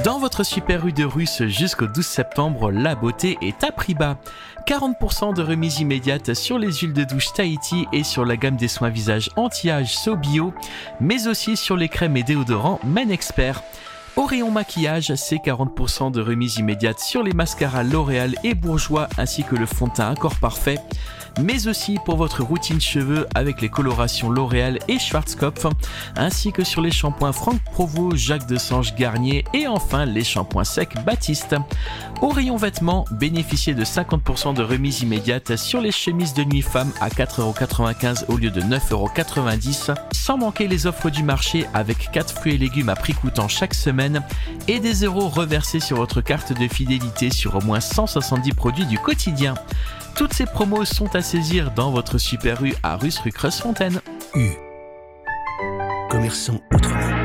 Dans votre Super U de Russe jusqu'au 12 septembre, la beauté est à prix bas. 40% de remise immédiate sur les huiles de douche Tahiti et sur la gamme des soins visage anti-âge So Bio, mais aussi sur les crèmes et déodorants Men Expert. Au rayon maquillage, c'est 40% de remise immédiate sur les mascaras L'Oréal et Bourjois ainsi que le fond de teint Accord Parfait, mais aussi pour votre routine cheveux avec les colorations L'Oréal et Schwarzkopf, ainsi que sur les shampoings Franck Provost, Jacques Desange, Garnier et enfin les shampoings secs Baptiste. Au rayon vêtements, bénéficiez de 50% de remise immédiate sur les chemises de nuit femmes à 4,95€ au lieu de 9,90€, sans manquer les offres du marché avec 4 fruits et légumes à prix coûtant chaque semaine et des euros reversés sur votre carte de fidélité sur au moins 170 produits du quotidien. Toutes ces promos sont à saisir dans votre Super U à Russe rue Creuse-Fontaine. U. Commerçant autrement.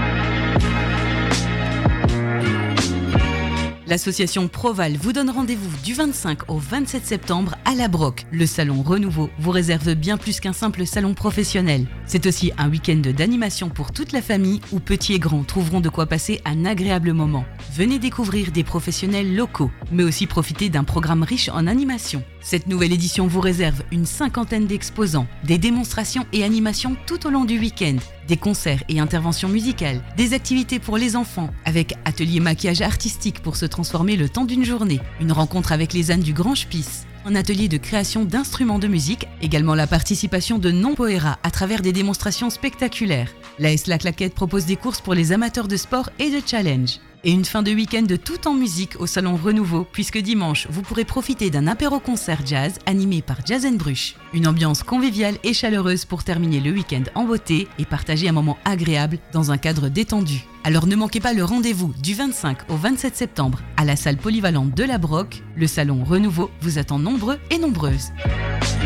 L'association Proval vous donne rendez-vous du 25 au 27 septembre à La Broc. Le salon Renouveau vous réserve bien plus qu'un simple salon professionnel. C'est aussi un week-end d'animation pour toute la famille où petits et grands trouveront de quoi passer un agréable moment. Venez découvrir des professionnels locaux, mais aussi profiter d'un programme riche en animation. Cette nouvelle édition vous réserve une 50aine d'exposants, des démonstrations et animations tout au long du week-end, des concerts et interventions musicales, des activités pour les enfants, avec atelier maquillage artistique pour se transformer le temps d'une journée, une rencontre avec les ânes du Grand Spice, un atelier de création d'instruments de musique, également la participation de non-poéras à travers des démonstrations spectaculaires. L'AS La Claquette propose des courses pour les amateurs de sport et de challenge. Et une fin de week-end de tout en musique au Salon Renouveau, puisque dimanche, vous pourrez profiter d'un apéro-concert jazz animé par Jazz & Bruch. Une ambiance conviviale et chaleureuse pour terminer le week-end en beauté et partager un moment agréable dans un cadre détendu. Alors ne manquez pas le rendez-vous du 25 au 27 septembre à la salle polyvalente de La Broc. Le Salon Renouveau vous attend nombreux et nombreuses.